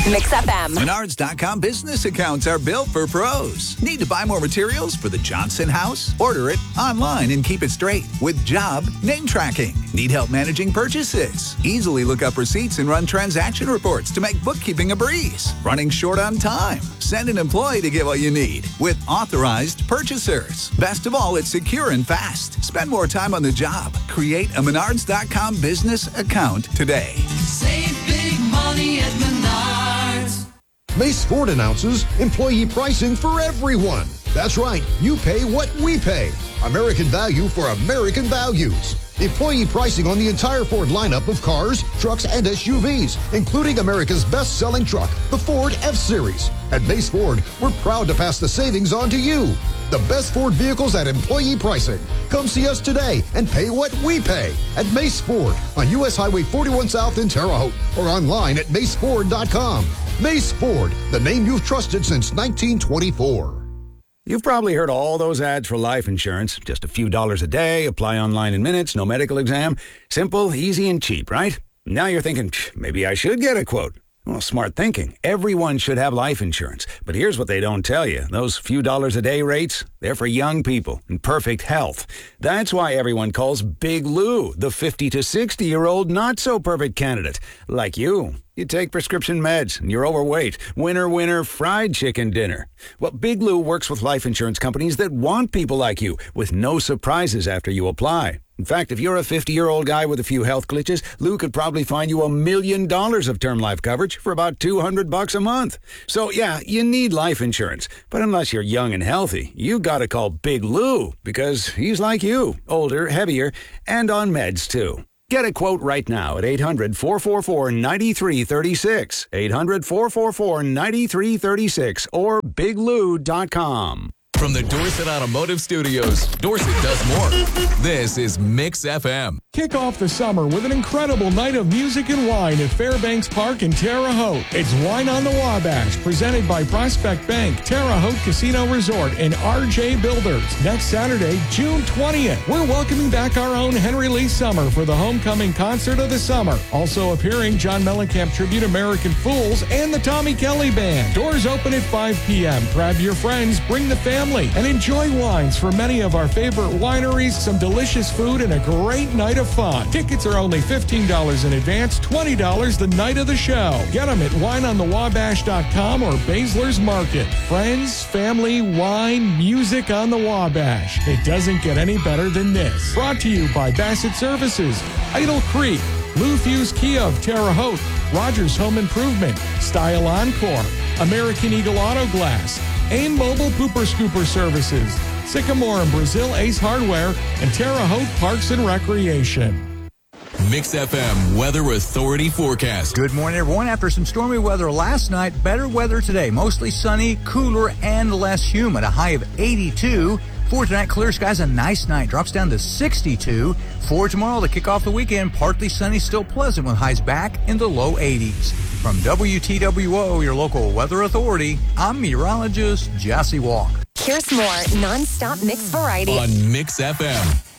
Mix FM. Menards.com business accounts are built for pros. Need to buy more materials for the Johnson house? Order it online and keep it straight with job name tracking. Need help managing purchases? Easily look up receipts and run transaction reports to make bookkeeping a breeze. Running short on time? Send an employee to get what you need with authorized purchasers. Best of all, it's secure and fast. Spend more time on the job. Create a Menards.com business account today. Save big money at Menards. Mace Ford announces employee pricing for everyone. That's right. You pay what we pay. American value for American values. Employee pricing on the entire Ford lineup of cars, trucks, and SUVs, including America's best-selling truck, the Ford F-Series. At Mace Ford, we're proud to pass the savings on to you. The best Ford vehicles at employee pricing. Come see us today and pay what we pay at Mace Ford on U.S. Highway 41 South in Terre Haute or online at maceford.com. Mace Ford, the name you've trusted since 1924. You've probably heard all those ads for life insurance. Just a few dollars a day, apply online in minutes, no medical exam. Simple, easy, and cheap, right? Now you're thinking, maybe I should get a quote. Well, smart thinking. Everyone should have life insurance. But here's what they don't tell you. Those few dollars a day rates, they're for young people in perfect health. That's why everyone calls Big Lou the 50 to 60-year-old not-so-perfect candidate. Like you. You take prescription meds, and you're overweight. Winner, winner, fried chicken dinner. Well, Big Lou works with life insurance companies that want people like you, with no surprises after you apply. In fact, if you're a 50-year-old guy with a few health glitches, Lou could probably find you $1 million of term life coverage for about $200 a month. So, yeah, you need life insurance. But unless you're young and healthy, you gotta call Big Lou, because he's like you, older, heavier, and on meds, too. Get a quote right now at 800-444-9336, 800-444-9336, or biglou.com. From the Dorset Automotive Studios, Dorset does more. This is Mix FM. Kick off the summer with an incredible night of music and wine at Fairbanks Park in Terre Haute. It's Wine on the Wabash, presented by Prospect Bank, Terre Haute Casino Resort, and RJ Builders. Next Saturday, June 20th, we're welcoming back our own Henry Lee Summer for the homecoming concert of the summer. Also appearing, John Mellencamp Tribute American Fools and the Tommy Kelly Band. Doors open at 5 p.m. Grab your friends, bring the family, and enjoy wines from many of our favorite wineries, some delicious food, and a great night of fun. Tickets are only $15 in advance, $20 the night of the show. Get them at wineonthewabash.com or Baszler's Market. Friends, family, wine, music on the Wabash. It doesn't get any better than this. Brought to you by Bassett Services, Idle Creek, Lou Fuse Kia of Terre Haute, Rogers Home Improvement, Style Encore, American Eagle Auto Glass, AIM Mobile Pooper Scooper Services, Sycamore and Brazil Ace Hardware, and Terre Haute Parks and Recreation. Mix FM Weather Authority forecast. Good morning, everyone. After some stormy weather last night, better weather today. Mostly sunny, cooler, and less humid. A high of 82. For tonight, clear skies, a nice night. Drops down to 62. For tomorrow, to kick off the weekend, partly sunny, still pleasant with highs back in the low 80s. From WTWO, your local weather authority, I'm meteorologist Jesse Walk. Here's more non-stop mix variety On Mix FM.